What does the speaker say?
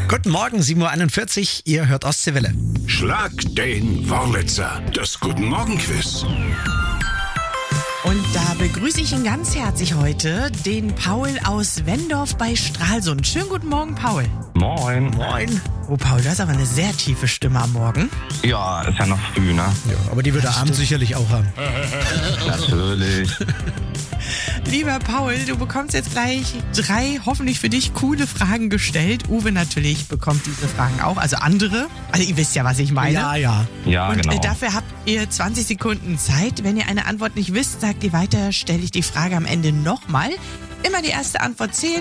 Guten Morgen, 7.41 Uhr, ihr hört Ostseewelle. Schlag den Wurlitzer, das Guten Morgen Quiz. Und da begrüße ich ihn ganz herzlich heute, den Paul aus Wendorf bei Stralsund. Schönen guten Morgen, Paul. Moin. Moin. Oh, Paul, du hast aber eine sehr tiefe Stimme am Morgen. Ja, ist ja noch früh, ne? Ja, aber die wird er abends sicherlich auch haben. Natürlich. Lieber Paul, du bekommst jetzt gleich 3 hoffentlich für dich coole Fragen gestellt. Uwe natürlich bekommt diese Fragen auch, also andere. Also ihr wisst ja, was ich meine. Ja. Ja, Und genau. dafür habt ihr 20 Sekunden Zeit. Wenn ihr eine Antwort nicht wisst, sagt ihr weiter, stelle ich die Frage am Ende nochmal. Immer die erste Antwort zählt.